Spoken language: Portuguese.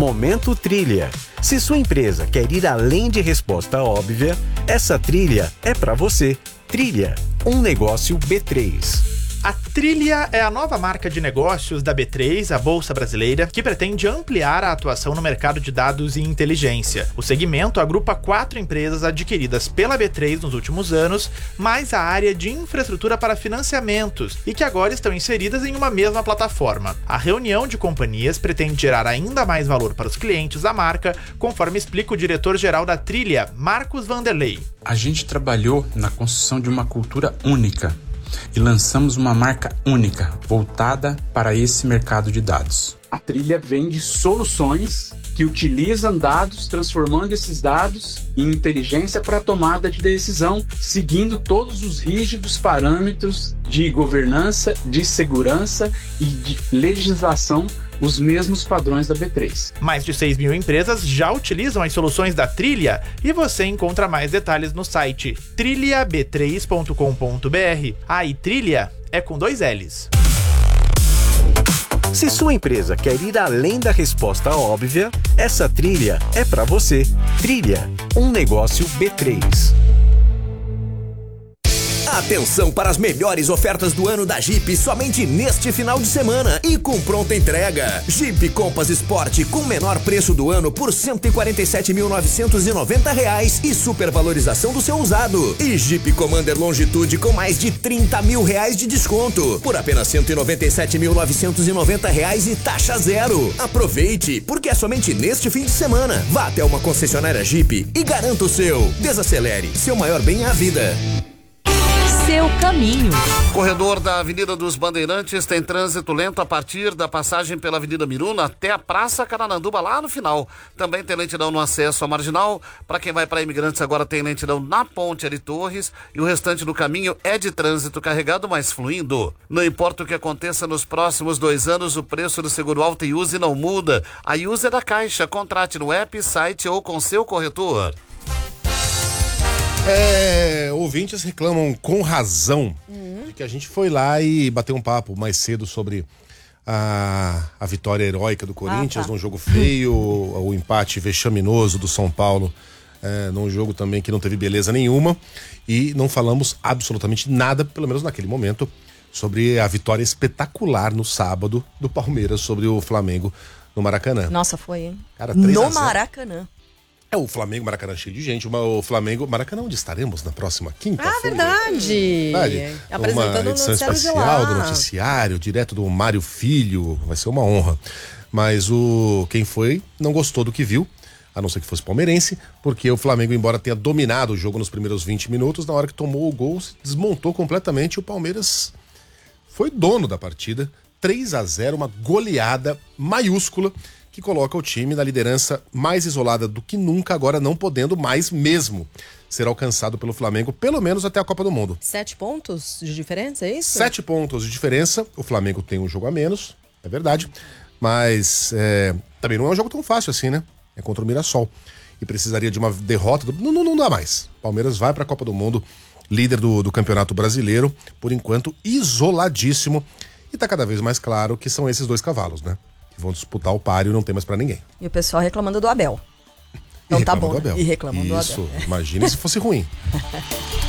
Momento Trilha. Se sua empresa quer ir além de resposta óbvia, essa trilha é para você. Trilha, um negócio B3. A Trilha é a nova marca de negócios da B3, a Bolsa Brasileira, que pretende ampliar a atuação no mercado de dados e inteligência. O segmento agrupa 4 empresas adquiridas pela B3 nos últimos anos, mais a área de infraestrutura para financiamentos, e que agora estão inseridas em uma mesma plataforma. A reunião de companhias pretende gerar ainda mais valor para os clientes da marca, conforme explica o diretor-geral da Trilha, Marcos Vanderlei. A gente trabalhou na construção de uma cultura única e lançamos uma marca única, voltada para esse mercado de dados. A Trilha vende soluções que utilizam dados, transformando esses dados em inteligência para a tomada de decisão, seguindo todos os rígidos parâmetros de governança, de segurança e de legislação, os mesmos padrões da B3. Mais de 6 mil empresas já utilizam as soluções da Trilha e você encontra mais detalhes no site trilhab3.com.br. E Trilha é com 2 L's. Se sua empresa quer ir além da resposta óbvia, essa trilha é para você. Trilha, um negócio B3. Atenção para as melhores ofertas do ano da Jeep somente neste final de semana e com pronta entrega. Jeep Compass Sport com menor preço do ano por R$ 147.990 e supervalorização do seu usado. E Jeep Commander Longitude com mais de R$ 30 mil de desconto por apenas R$ 197.990 e taxa zero. Aproveite, porque é somente neste fim de semana. Vá até uma concessionária Jeep e garanta o seu. Desacelere, seu maior bem é a vida. Seu caminho. Corredor da Avenida dos Bandeirantes tem trânsito lento a partir da passagem pela Avenida Miruna até a Praça Carananduba, lá no final. Também tem lentidão no acesso à Marginal. Para quem vai para Imigrantes agora tem lentidão na Ponte Ari Torres e o restante do caminho é de trânsito carregado, mas fluindo. Não importa o que aconteça nos próximos 2 anos, o preço do seguro auto e Use não muda. A Use é da Caixa. Contrate no app, site ou com seu corretor. Ouvintes reclamam com razão de que a gente foi lá e bateu um papo mais cedo sobre a vitória heróica do Corinthians num jogo feio, o empate vexaminoso do São Paulo num jogo também que não teve beleza nenhuma, e não falamos absolutamente nada, pelo menos naquele momento, sobre a vitória espetacular no sábado do Palmeiras sobre o Flamengo no Maracanã. Nossa, foi, hein? Cara, no Maracanã. O Flamengo Maracanã cheio de gente. O Flamengo Maracanã, onde estaremos na próxima quinta-feira. Verdade. Apresentando uma edição o noticiário especial do noticiário, direto do Mário Filho. Vai ser uma honra. Mas quem foi não gostou do que viu, a não ser que fosse palmeirense, porque o Flamengo, embora tenha dominado o jogo nos primeiros 20 minutos, na hora que tomou o gol, se desmontou completamente. O Palmeiras foi dono da partida. 3-0, uma goleada maiúscula que coloca o time na liderança mais isolada do que nunca, agora não podendo mais mesmo ser alcançado pelo Flamengo, pelo menos até a Copa do Mundo. 7 pontos de diferença, é isso? 7 pontos de diferença, o Flamengo tem um jogo a menos, é verdade, mas também não é um jogo tão fácil assim, né? É contra o Mirassol e precisaria de uma derrota, não dá mais. Palmeiras vai para a Copa do Mundo, líder do Campeonato Brasileiro, por enquanto isoladíssimo, e tá cada vez mais claro que são esses 2 cavalos, né? Que vão disputar o páreo e não tem mais pra ninguém. E o pessoal reclamando do Abel. Então tá bom. E reclamando do Abel. E reclamando do Abel. Isso, imagine se fosse ruim.